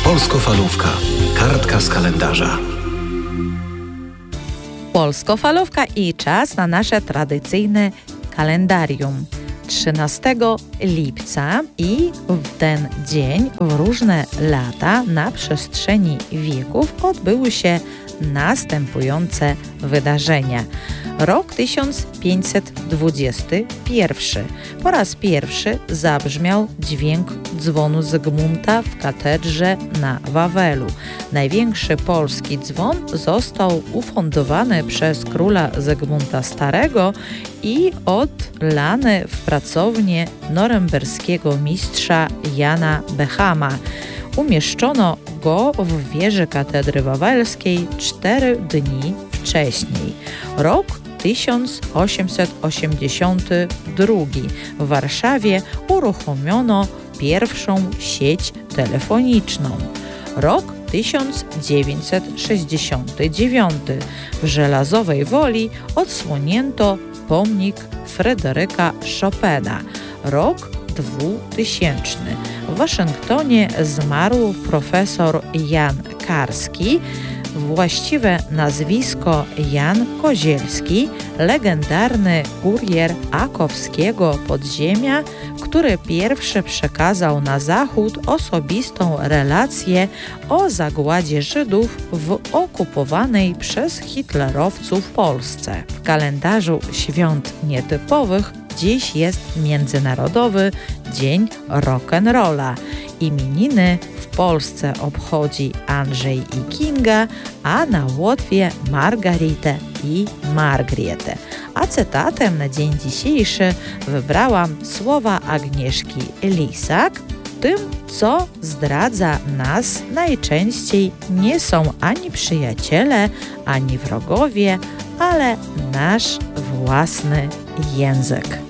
Polskofalówka. Kartka z kalendarza. Polskofalówka i czas na nasze tradycyjne kalendarium. 13 lipca i w ten dzień w różne lata na przestrzeni wieków odbyły się następujące wydarzenia. Rok 1521. Po raz pierwszy zabrzmiał dźwięk dzwonu Zygmunta w katedrze na Wawelu. Największy polski dzwon został ufundowany przez króla Zygmunta Starego i odlany w pracownię norymberskiego mistrza Jana Behama. Umieszczono go w wieży katedry wawelskiej 4 dni wcześniej. Rok 1882. W Warszawie uruchomiono pierwszą sieć telefoniczną. Rok 1969. W Żelazowej Woli odsłonięto pomnik Fryderyka Chopina. Rok 2000. W Waszyngtonie zmarł profesor Jan Karski, właściwe nazwisko Jan Kozielski, legendarny kurier akowskiego podziemia, który pierwszy przekazał na Zachód osobistą relację o zagładzie Żydów w okupowanej przez hitlerowców Polsce. W kalendarzu świąt nietypowych dziś jest Międzynarodowy Dzień Rock'n'Rolla. Imieniny w Polsce obchodzi Andrzej i Kinga, a na Łotwie Margaritę i Margrietę. A cytatem na dzień dzisiejszy wybrałam słowa Agnieszki Lisak. Tym, co zdradza nas, najczęściej nie są ani przyjaciele, ani wrogowie, ale nasz własny język.